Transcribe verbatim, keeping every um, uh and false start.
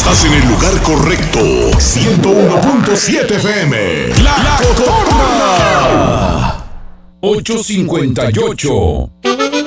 Estás en el lugar correcto. ciento uno punto siete F M. La, La Cotorra. ocho cincuenta y ocho.